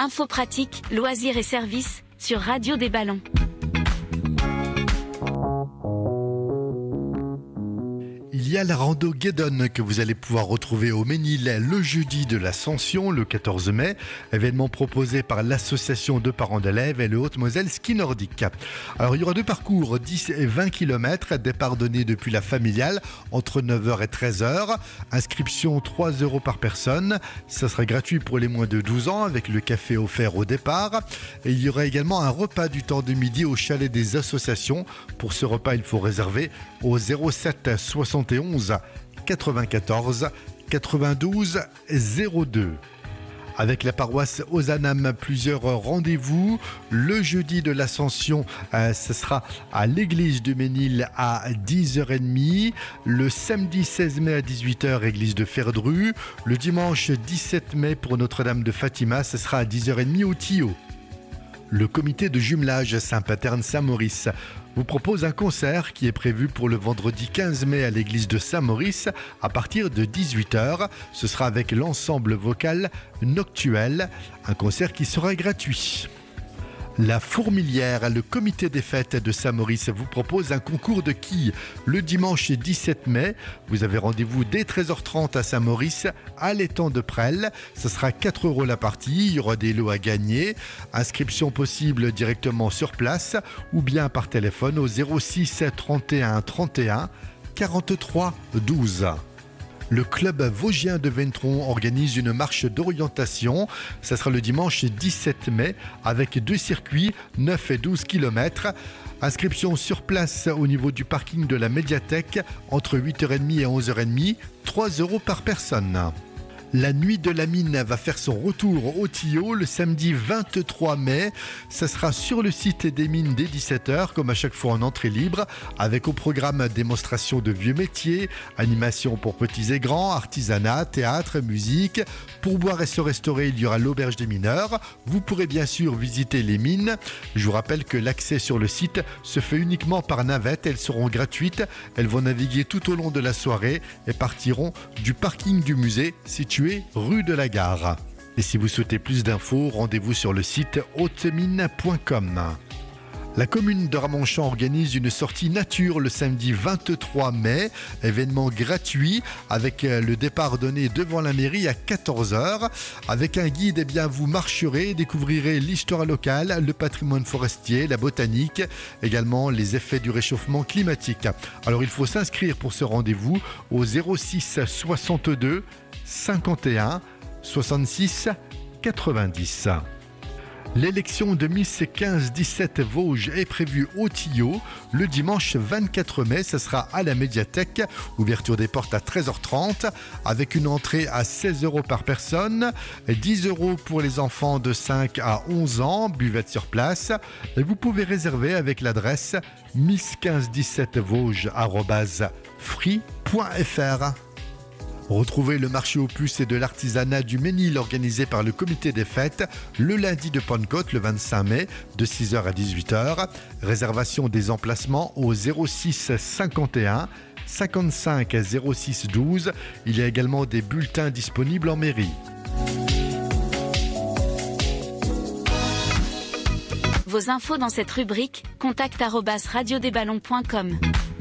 Infos pratiques, loisirs et services sur Radio des Ballons. Il y a la rando Guédon que vous allez pouvoir retrouver au Ménil le jeudi de l'Ascension, le 14 mai. Événement proposé par l'association de parents d'élèves et le Haute-Moselle Ski Nordique. Alors il y aura deux parcours, 10 et 20 km, départ donné depuis la familiale entre 9h et 13h. Inscription 3 € par personne. Ça sera gratuit pour les moins de 12 ans avec le café offert au départ. Et il y aura également un repas du temps de midi au chalet des associations. Pour ce repas, il faut réserver au 07 71 94 92 02. Avec la paroisse Ozanam, plusieurs rendez-vous. Le jeudi de l'Ascension, ce sera à l'église de Ménil à 10h30. Le samedi 16 mai à 18h, église de Ferdru. Le dimanche 17 mai pour Notre-Dame de Fatima, ce sera à 10h30 au Tillot. Le comité de jumelage Saint-Paterne-Saint-Maurice vous propose un concert qui est prévu pour le vendredi 15 mai à l'église de Saint-Maurice à partir de 18h. Ce sera avec l'ensemble vocal Noctuel, un concert qui sera gratuit. La Fourmilière, le comité des fêtes de Saint-Maurice vous propose un concours de quilles le dimanche 17 mai. Vous avez rendez-vous dès 13h30 à Saint-Maurice, à l'étang de Presles. Ce sera 4 € la partie, il y aura des lots à gagner. Inscription possible directement sur place ou bien par téléphone au 06 31 31 43 12. Le club vosgien de Ventron organise une marche d'orientation. Ça sera le dimanche 17 mai avec 2 circuits, 9 et 12 km. Inscription sur place au niveau du parking de la médiathèque entre 8h30 et 11h30, 3 € par personne. La nuit de la mine va faire son retour au Tillot le samedi 23 mai. Ça sera sur le site des mines dès 17h, comme à chaque fois en entrée libre, avec au programme démonstration de vieux métiers, animation pour petits et grands, artisanat, théâtre, musique. Pour boire et se restaurer, il y aura l'auberge des mineurs. Vous pourrez bien sûr visiter les mines. Je vous rappelle que l'accès sur le site se fait uniquement par navette. Elles seront gratuites. Elles vont naviguer tout au long de la soirée et partiront du parking du musée situé rue de la Gare. Et si vous souhaitez plus d'infos, rendez-vous sur le site hautemine.com. La commune de Ramonchamp organise une sortie nature le samedi 23 mai, événement gratuit avec le départ donné devant la mairie à 14h. Avec un guide, eh bien, vous marcherez, découvrirez l'histoire locale, le patrimoine forestier, la botanique, également les effets du réchauffement climatique. Alors il faut s'inscrire pour ce rendez-vous au 06 62 51 66 90. L'élection de Miss 15-17 Vosges est prévue au Tillot le dimanche 24 mai. Ce sera à la médiathèque. Ouverture des portes à 13h30 avec une entrée à 16 € par personne. 10 € pour les enfants de 5 à 11 ans. Buvette sur place. Et vous pouvez réserver avec l'adresse miss1517vosges@free.fr. Retrouvez le marché aux puces et de l'artisanat du Ménil organisé par le comité des fêtes le lundi de Pentecôte le 25 mai de 6h à 18h. Réservation des emplacements au 06 51 55 06 12. Il y a également des bulletins disponibles en mairie. Vos infos dans cette rubrique, contact@radiodesballons.com.